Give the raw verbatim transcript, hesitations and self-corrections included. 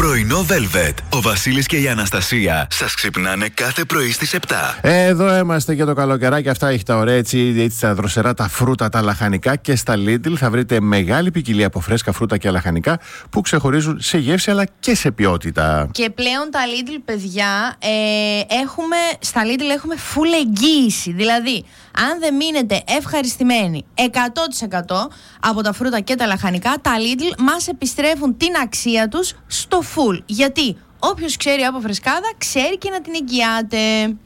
Πρωινό Velvet. Ο Βασίλης και η Αναστασία σας ξυπνάνε κάθε πρωί στις επτά. Εδώ είμαστε για το καλοκαιράκι. Αυτά έχει τα ωραία έτσι, έτσι τα δροσερά, τα φρούτα, τα λαχανικά. Και στα Lidl θα βρείτε μεγάλη ποικιλία από φρέσκα φρούτα και λαχανικά που ξεχωρίζουν σε γεύση αλλά και σε ποιότητα. Και πλέον τα Lidl, παιδιά, ε, έχουμε, στα Lidl έχουμε full εγγύηση. Δηλαδή, αν δεν μείνετε ευχαριστημένοι εκατό τοις εκατό από τα φρούτα και τα λαχανικά, τα Lidl μας επιστρέφουν την αξία τους στο full. Γιατί όποιος ξέρει από φρεσκάδα, ξέρει και να την εγγυάται.